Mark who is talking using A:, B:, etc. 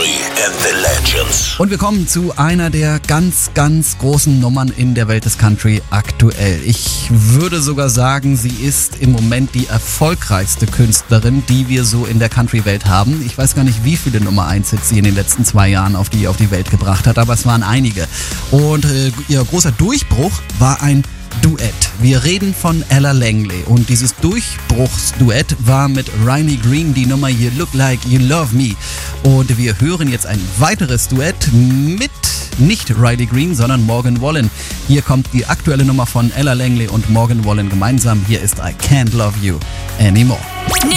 A: Country and the Legends.
B: Und wir kommen zu einer der ganz, ganz großen Nummern in der Welt des Country aktuell. Ich würde sogar sagen, sie ist im Moment die erfolgreichste Künstlerin, die wir so in der Country-Welt haben. Ich weiß gar nicht, wie viele Nummer 1-Hits sie in den letzten 2 Jahren auf die Welt gebracht hat, aber es waren einige. Und ihr großer Durchbruch war ein Duett. Wir reden von Ella Langley und dieses Durchbruchsduett war mit Riley Green die Nummer You Look Like You Love Me. Und wir hören jetzt ein weiteres Duett mit nicht Riley Green, sondern Morgan Wallen. Hier kommt die aktuelle Nummer von Ella Langley und Morgan Wallen gemeinsam. Hier ist I Can't Love You Anymore.